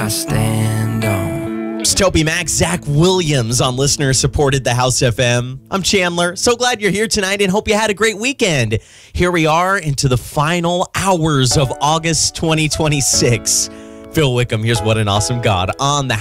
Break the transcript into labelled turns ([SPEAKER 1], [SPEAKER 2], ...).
[SPEAKER 1] I stand on.
[SPEAKER 2] It's Toby Mac, Zach Williams on Listener Supported The House FM. I'm Chandler. So glad you're here tonight and hope you had a great weekend. Here we are into the final hours of August 2026. Phil Wickham, here's What an Awesome God on the